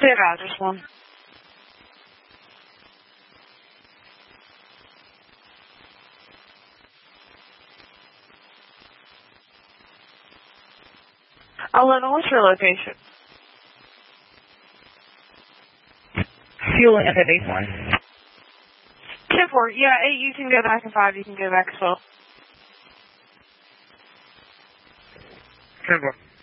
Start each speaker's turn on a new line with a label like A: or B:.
A: Save address one. Alana, what's your location?
B: Fuel at the base one.
A: 10-4. Yeah, 8, you can go back, and 5, you can go back as well.
B: 10-4.